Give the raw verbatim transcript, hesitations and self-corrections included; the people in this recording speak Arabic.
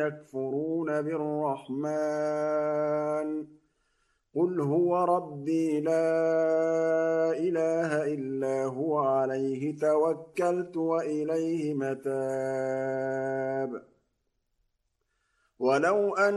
يكفرون بالرحمن قل هو ربي لا إله إلا هو عليه توكلت وإليه متاب ولو أن